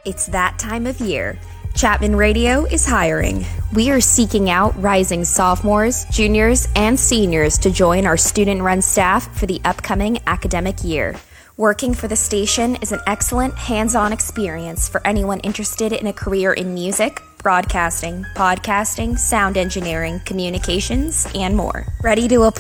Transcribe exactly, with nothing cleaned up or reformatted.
It's that time of year. Chapman Radio is hiring. We are seeking out rising sophomores, juniors, and seniors to join our student-run staff for the upcoming academic year. Working for the station is an excellent hands-on experience for anyone interested in a career in music, broadcasting, podcasting, sound engineering, communications, and more. Ready to apply?